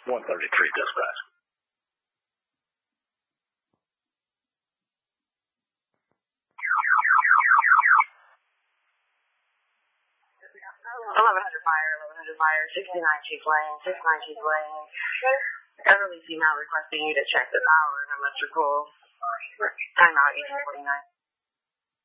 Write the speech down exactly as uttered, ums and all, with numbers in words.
one thirty-three dispatch. eleven hundred fire, eleven hundred fire, sixty-nine Chief Lane, sixty-nine Chief Lane. Elderly female requesting you to check the power in electrical. Time out eight forty-nine.